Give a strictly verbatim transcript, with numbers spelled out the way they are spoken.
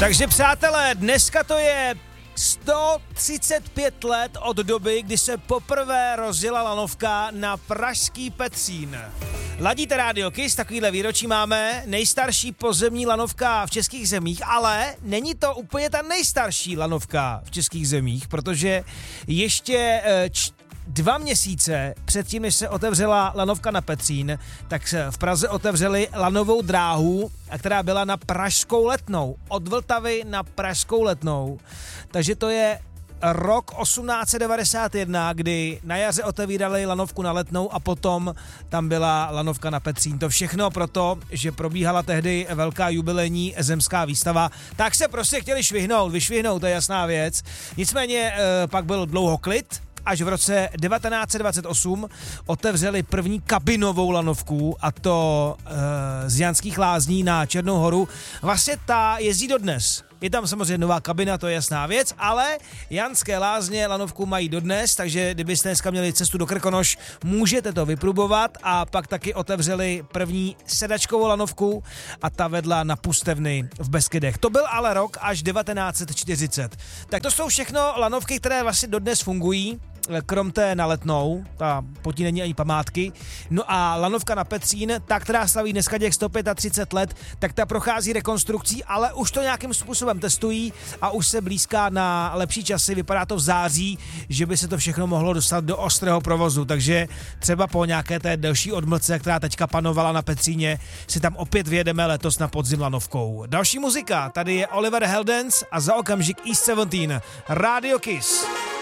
Takže přátelé, dneska to je sto třicet pět let od doby, kdy se poprvé rozjela lanovka na pražský Petřín. Ladíte Radio Kiss, takovýhle výročí máme, nejstarší pozemní lanovka v českých zemích, ale není to úplně ta nejstarší lanovka v českých zemích, protože ještě č- dva měsíce předtím, než se otevřela lanovka na Petřín, tak se v Praze otevřeli lanovou dráhu, která byla na Pražskou Letnou. Od Vltavy na Pražskou Letnou. Takže to je rok osmnáct set devadesát jedna, kdy na jaře otevírali lanovku na Letnou a potom tam byla lanovka na Petřín. To všechno proto, že probíhala tehdy velká jubilejní zemská výstava, tak se prostě chtěli švihnout, vyšvihnout, to je jasná věc. Nicméně e, pak byl dlouho klid, až v roce devatenáct set dvacet osm otevřeli první kabinovou lanovku, a to e, z Janských Lázní na Černou Horu. Vlastně ta jezdí dodnes. Je tam samozřejmě nová kabina, to je jasná věc, ale Janské Lázně lanovku mají dodnes, takže kdybyste dneska měli cestu do Krkonoš, můžete to vyprobovat. A pak taky otevřeli první sedačkovou lanovku a ta vedla na Pustevny v Beskydech. To byl ale rok až devatenáct set čtyřicet. Tak to jsou všechno lanovky, které vlastně dodnes fungují, krom té na Letnou, ta po ní není ani památky. No a lanovka na Petřín, ta, která slaví dneska těch sto třicet pět let, tak ta prochází rekonstrukcí, ale už to nějakým způsobem testují a už se blízká na lepší časy. Vypadá to v září, že by se to všechno mohlo dostat do ostrého provozu, takže třeba po nějaké té delší odmlce, která teďka panovala na Petříně, si tam opět vyjedeme letos na podzim lanovkou. Další muzika, tady je Oliver Heldens a za okamžik East sedmnáct, Radio Kiss.